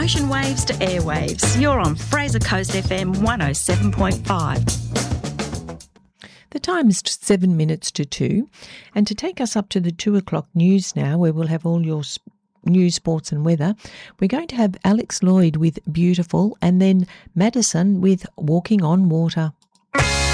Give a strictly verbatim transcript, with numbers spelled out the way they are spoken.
ocean waves to airwaves. You're on Fraser Coast F M one oh seven point five. The time is seven minutes to two, and to take us up to the two o'clock news now, where we'll have all your sp- news, sports and weather, we're going to have Alex Lloyd with Beautiful, and then Madison with Walking on Water.